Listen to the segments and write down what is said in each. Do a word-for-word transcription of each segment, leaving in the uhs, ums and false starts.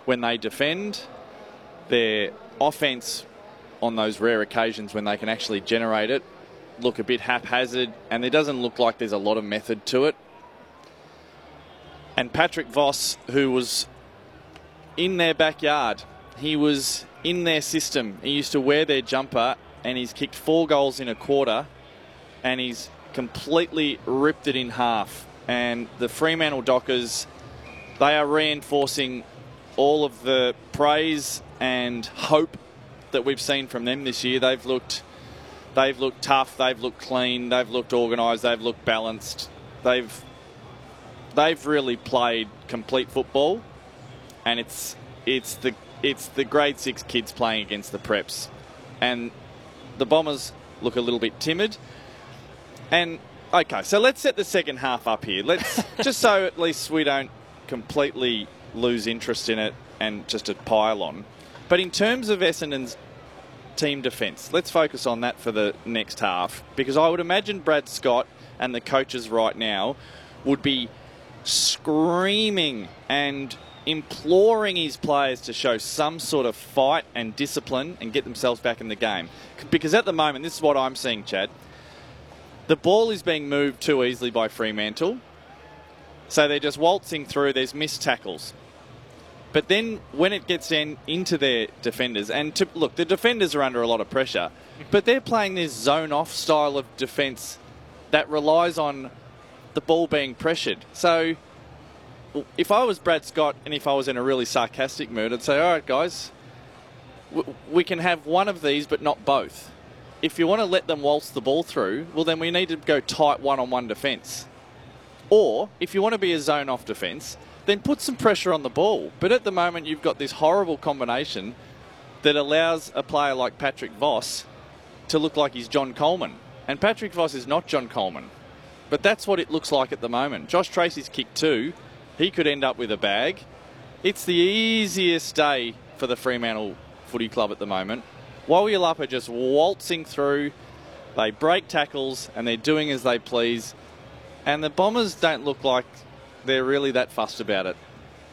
when they defend. Their offence, on those rare occasions when they can actually generate it, look a bit haphazard, and there doesn't look like there's a lot of method to it. And Patrick Voss, who was in their backyard, he was in their system. He used to wear their jumper, and he's kicked four goals in a quarter, and he's completely ripped it in half. And the Fremantle Dockers, they are reinforcing all of the praise and hope that we've seen from them this year. They've looked, they've looked tough. They've looked clean. They've looked organised. They've looked balanced. They've, they've really played complete football, and it's, it's the, it's the grade six kids playing against the preps, and the Bombers look a little bit timid. And okay, so let's set the second half up here. Let's just so at least we don't completely lose interest in it and just a pile on. But in terms of Essendon's team defence, let's focus on that for the next half, because I would imagine Brad Scott and the coaches right now would be screaming and imploring his players to show some sort of fight and discipline and get themselves back in the game. Because at the moment, this is what I'm seeing, Chad. The ball is being moved too easily by Fremantle. So they're just waltzing through. There's missed tackles. But then when it gets in, into their defenders, and to, look, the defenders are under a lot of pressure, but they're playing this zone-off style of defence that relies on the ball being pressured. So if I was Brad Scott and if I was in a really sarcastic mood, I'd say, all right, guys, we can have one of these but not both. If you want to let them waltz the ball through, well, then we need to go tight one-on-one defence. Or, if you want to be a zone-off defence, then put some pressure on the ball. But at the moment, you've got this horrible combination that allows a player like Patrick Voss to look like he's John Coleman. And Patrick Voss is not John Coleman. But that's what it looks like at the moment. Josh Tracy's kicked two. He could end up with a bag. It's the easiest day for the Fremantle Footy Club at the moment. Wawiyalapa are just waltzing through. They break tackles and they're doing as they please. And the Bombers don't look like they're really that fussed about it.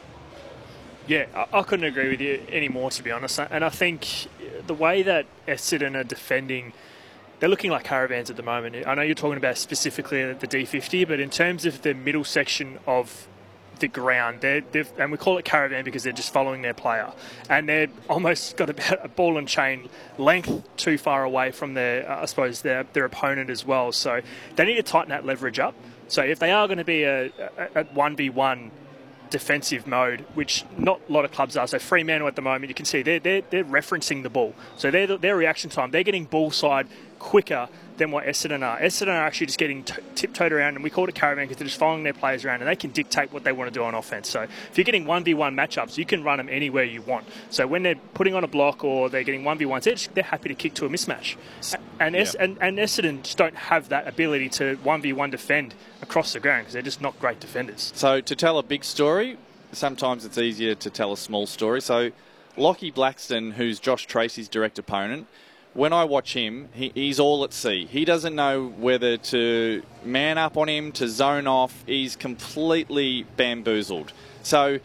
Yeah, I, I couldn't agree with you anymore, to be honest. And I think the way that Essendon are defending, they're looking like caravans at the moment. I know you're talking about specifically the D fifty, but in terms of the middle section of the ground, they're, they've, and we call it caravan because they're just following their player, and they're almost got about a ball and chain length too far away from their, uh, I suppose, their, their opponent as well. So they need to tighten that leverage up. So if they are going to be a, a, a one v one defensive mode, which not a lot of clubs are, so Fremantle at the moment, you can see they're, they're, they're referencing the ball. So their their reaction time, they're getting ball side quicker than what Essendon are. Essendon are actually just getting t- tiptoed around, and we call it caravan because they're just following their players around, and they can dictate what they want to do on offense. So if you're getting one v one matchups, you can run them anywhere you want. So when they're putting on a block or they're getting one v ones, they're, just, they're happy to kick to a mismatch. And, yeah. es- and, and Essendon just don't have that ability to one v one defend across the ground because they're just not great defenders. So to tell a big story, sometimes it's easier to tell a small story. So Lockie Blackston, who's Josh Tracy's direct opponent, when I watch him, he, he's all at sea. He doesn't know whether to man up on him, to zone off. He's completely bamboozled. So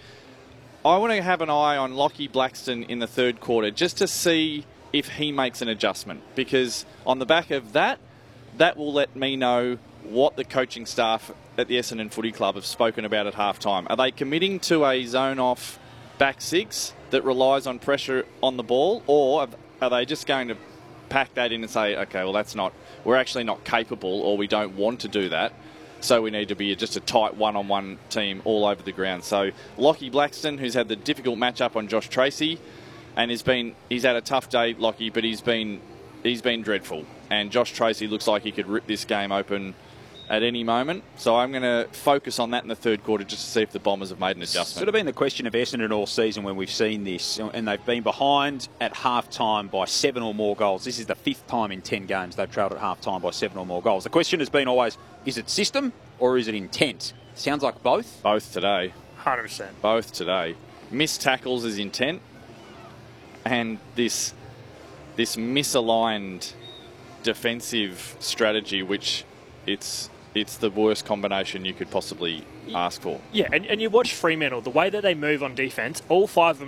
I want to have an eye on Lockie Blackston in the third quarter just to see if he makes an adjustment. Because on the back of that, that will let me know what the coaching staff at the Essendon Footy Club have spoken about at halftime. Are they committing to a zone-off back six that relies on pressure on the ball, or are they just going to pack that in and say, okay, well, that's not, we're actually not capable, or we don't want to do that, so we need to be just a tight one-on-one team all over the ground. So Lockie Blackston, who's had the difficult matchup on Josh Tracy, and he's been he's had a tough day, Lockie, but he's been he's been dreadful. And Josh Tracy looks like he could rip this game open at any moment. So I'm going to focus on that in the third quarter just to see if the Bombers have made an adjustment. It's sort of been the question of Essendon all season when we've seen this, and they've been behind at half-time by seven or more goals. This is the fifth time in ten games they've trailed at half-time by seven or more goals. The question has been always, is it system or is it intent? Sounds like both. Both today. one hundred percent. Both today. Missed tackles is intent, and this this misaligned defensive strategy, which it's it's the worst combination you could possibly ask for. Yeah, and, and you watch Fremantle, the way that they move on defence, all five of them